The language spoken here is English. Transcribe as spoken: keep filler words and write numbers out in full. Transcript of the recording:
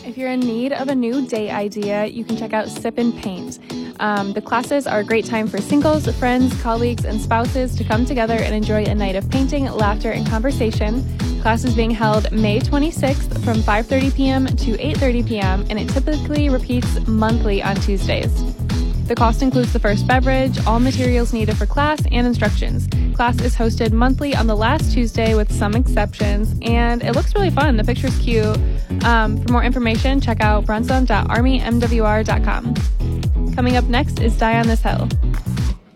If you're in need of a new date idea, you can check out Sip and Paint. Um, the classes are a great time for singles, friends, colleagues, and spouses to come together and enjoy a night of painting, laughter, and conversation. Class is being held May twenty-sixth from five thirty p.m. to eight thirty p.m., and it typically repeats monthly on Tuesdays. The cost includes the first beverage, all materials needed for class, and instructions. Class is hosted monthly on the last Tuesday with some exceptions, and it looks really fun. The picture's cute. Um, for more information, check out bronson dot army m w r dot com. Coming up next is Die on This Hill.